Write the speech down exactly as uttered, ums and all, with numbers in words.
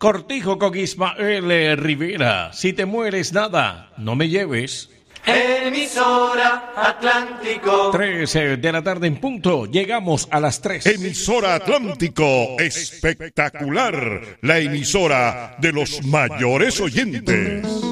Cortijo con Ismael Rivera. Si te mueres, nada, no me lleves. Emisora Atlántico. Tres de la tarde en punto. Llegamos a las tres. Emisora Atlántico. Espectacular. La emisora de los mayores oyentes.